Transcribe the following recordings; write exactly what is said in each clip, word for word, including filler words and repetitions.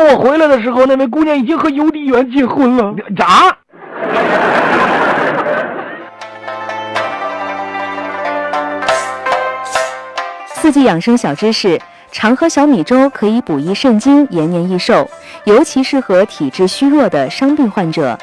我回来的时候，那位姑娘已经和邮递员结婚了。 咋？ 四季养生小知识：常喝小米粥可以补益肾精，延年益寿，尤其适合体质虚弱的伤病患者。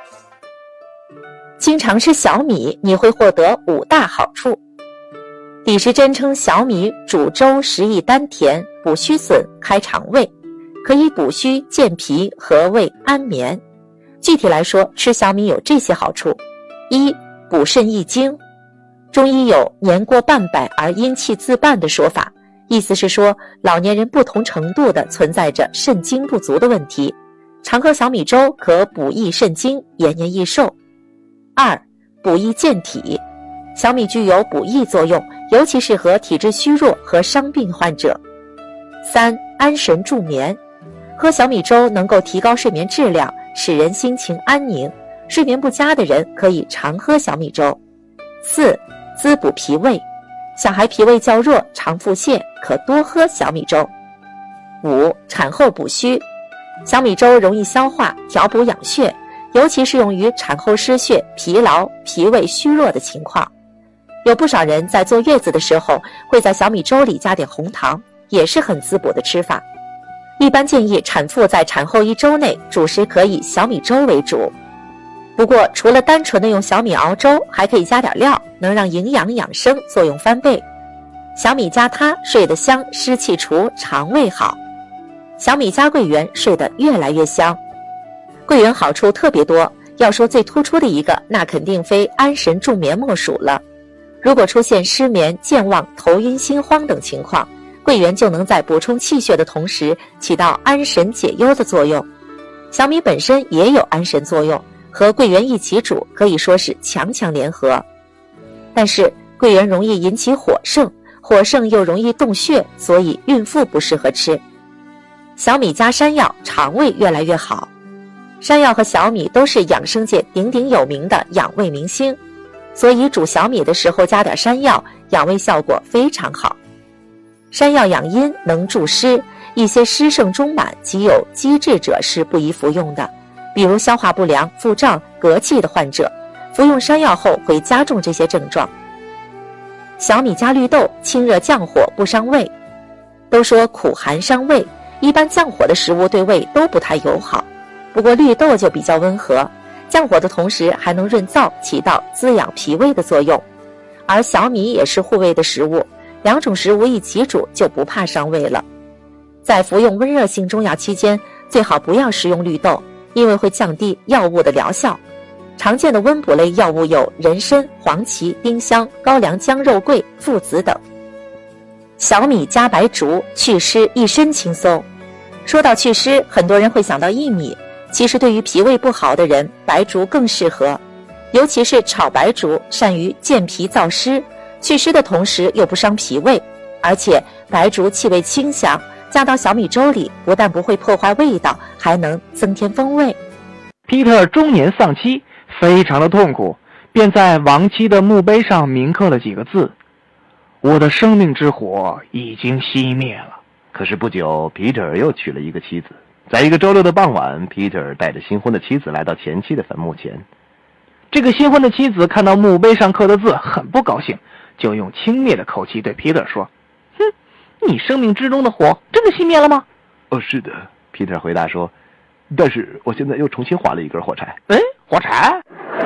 经常吃小米，你会获得五大好处。李时珍称小米煮粥食益丹田，补虚损，开肠胃，可以补虚健脾和胃安眠。具体来说，吃小米有这些好处：一、补肾益精。中医有年过半百而阴气自半的说法，意思是说老年人不同程度地存在着肾精不足的问题，常喝小米粥可补益肾精，延年益寿。二、补益健体。小米具有补益作用，尤其适合体质虚弱和伤病患者。三、安神助眠。喝小米粥能够提高睡眠质量，使人心情安宁，睡眠不佳的人可以常喝小米粥。四、滋补脾胃。小孩脾胃较弱，常腹泻，可多喝小米粥。五、产后补虚。小米粥容易消化，调补养血，尤其适用于产后失血、疲劳、脾胃虚弱的情况。有不少人在坐月子的时候会在小米粥里加点红糖，也是很滋补的吃法。一般建议产妇在产后一周内主食可以小米粥为主。不过除了单纯的用小米熬粥，还可以加点料，能让营养养生作用翻倍。小米加它睡得香，湿气除，肠胃好。小米加桂圆睡得越来越香。桂圆好处特别多，要说最突出的一个，那肯定非安神助眠莫属了。如果出现失眠、健忘、头晕、心慌等情况，桂圆就能在补充气血的同时起到安神解忧的作用。小米本身也有安神作用，和桂圆一起煮可以说是强强联合。但是桂圆容易引起火盛，火盛又容易动血，所以孕妇不适合吃。小米加山药，肠胃越来越好。山药和小米都是养生界鼎鼎有名的养胃明星，所以煮小米的时候加点山药，养胃效果非常好。山药养阴，能助湿，一些湿盛中满及有积滞者是不宜服用的，比如消化不良、腹胀、嗝气的患者，服用山药后会加重这些症状。小米加绿豆，清热降火，不伤胃。都说苦寒伤胃，一般降火的食物对胃都不太友好，不过绿豆就比较温和，降火的同时还能润燥，起到滋养脾胃的作用。而小米也是护胃的食物，两种食物一起煮就不怕伤胃了。在服用温热性中药期间，最好不要食用绿豆，因为会降低药物的疗效。常见的温补类药物有人参、黄芪、丁香、高良姜、肉桂、附子等。小米加白术，祛湿一身轻松。说到祛湿，很多人会想到薏米，其实对于脾胃不好的人，白术更适合。尤其是炒白术，善于健脾燥湿，祛湿的同时又不伤脾胃，而且白术气味清香，加到小米粥里，不但不会破坏味道，还能增添风味。 皮特中年丧妻，非常的痛苦，便在亡妻的墓碑上铭刻了几个字：我的生命之火已经熄灭了。 可是不久，皮特又娶了一个妻子。在一个周六的傍晚，皮特带着新婚的妻子来到前妻的坟墓前。 这个新婚的妻子看到墓碑上刻的字，很不高兴，就用轻蔑的口气对皮特说：哼，你生命之中的火真的熄灭了吗？ 哦，是的，皮特回答说，但是我现在又重新划了一根火柴。 哎，火柴？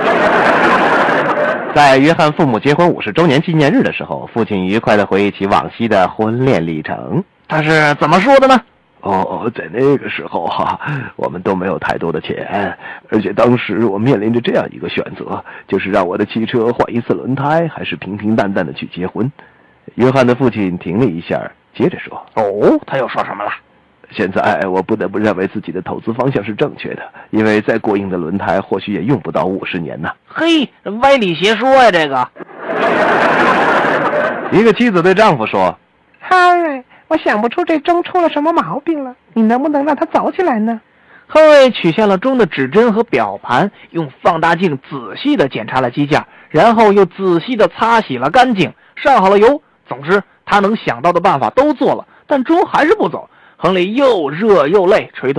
在约翰父母结婚五十周年纪念日的时候，父亲愉快地回忆起往昔的婚恋历程。 他是怎么说的呢？ 哦，在那个时候哈、啊，我们都没有太多的钱，而且当时我面临着这样一个选择，就是让我的汽车换一次轮胎，还是平平淡淡的去结婚。约翰的父亲停了一下，接着说： 哦，他又说什么了？ 现在我不得不认为自己的投资方向是正确的，因为再过硬的轮胎或许也用不到五十年呢。 嘿，歪理邪说呀，这个。 一个妻子对丈夫说： 哈瑞，我想不出这钟出了什么毛病了，你能不能让它走起来呢？ 哈瑞取下了钟的指针和表盘，用放大镜仔细地检查了机架，然后又仔细地擦洗了干净，上好了油。总之他能想到的办法都做了，但钟还是不走。亨利又热又累，垂头